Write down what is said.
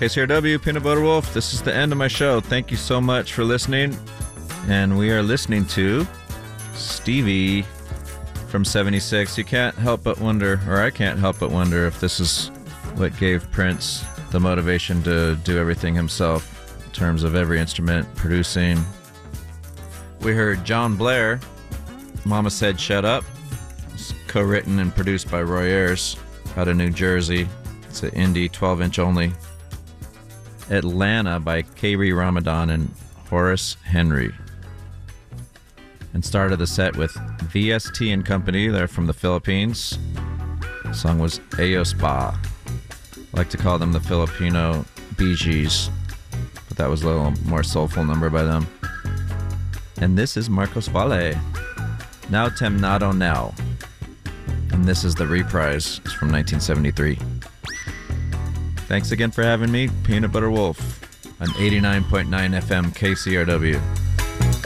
KCRW, Peanut Butter Wolf. This is the end of my show. Thank you so much for listening. And we are listening to Stevie from 76. You can't help but wonder, or I can't help but wonder, if this is what gave Prince the motivation to do everything himself in terms of every instrument, producing. We heard John Blair, Mama Said Shut Up. It's co-written and produced by Roy Ayers out of New Jersey. It's an indie 12-inch only. Atlanta by K.B. Ramadan and Horace Henry. And started the set with VST and Company. They're from the Philippines. The song was Ayo Spa. I like to call them the Filipino Bee Gees, but that was a little more soulful number by them. And this is Marcos Valle. Now Temnado Now. And this is the reprise. It's from 1973. Thanks again for having me, Peanut Butter Wolf, on 89.9 FM KCRW.